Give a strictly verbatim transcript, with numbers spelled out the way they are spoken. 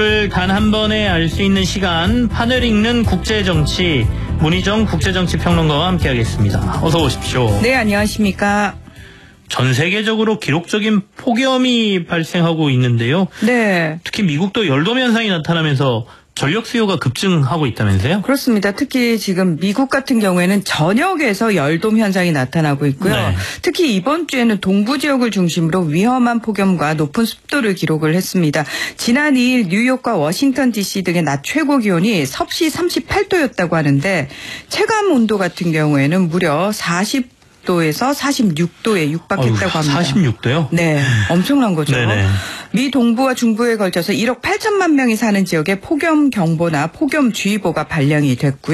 단 한 번에 알 수 있는 시간, 판을 읽는 국제정치, 문희정 국제정치평론가와 함께하겠습니다. 어서 오십시오. 네, 안녕하십니까. 전 세계적으로 기록적인 폭염이 발생하고 있는데요. 네. 특히 미국도 열돔 현상이 나타나면서 전력 수요가 급증하고 있다면서요? 그렇습니다. 특히 지금 미국 같은 경우에는 전역에서 열돔 현상이 나타나고 있고요. 네. 특히 이번 주에는 동부 지역을 중심으로 위험한 폭염과 높은 습도를 기록을 했습니다. 지난 이 일 뉴욕과 워싱턴 디씨 등의 낮 최고 기온이 섭씨 삼십팔 도였다고 하는데 체감 온도 같은 경우에는 무려 사십 도에서 사십육 도에 육박했다고 합니다. 사십육 도요? 네, 엄청난 거죠. 네네. 미 동부와 중부에 걸쳐서 일억 팔천만 명이 사는 지역에 폭염 경보나 폭염 주의보가 발령이 됐고요.